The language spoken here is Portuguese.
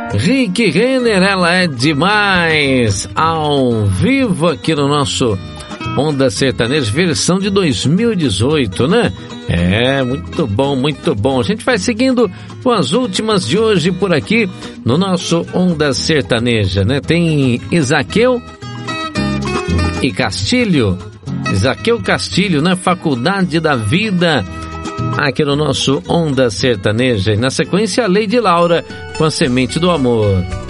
Rick Renner, ela é demais, ao vivo aqui no nosso Onda Sertaneja, versão de 2018, né? É, muito bom, muito bom. A gente vai seguindo com as últimas de hoje por aqui no nosso Onda Sertaneja, né? Tem Isaqueu e Castilho, Isaqueu Castilho, né? Faculdade da Vida, aqui no nosso Onda Sertaneja. E na sequência, a Lady Laura com A Semente do Amor.